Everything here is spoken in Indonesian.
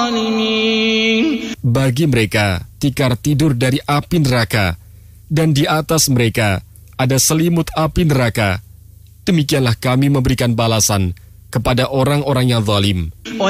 Bagi mereka tikar tidur dari api neraka, dan di atas mereka ada selimut api neraka. Demikianlah kami memberikan balasan kepada orang-orang yang zalim.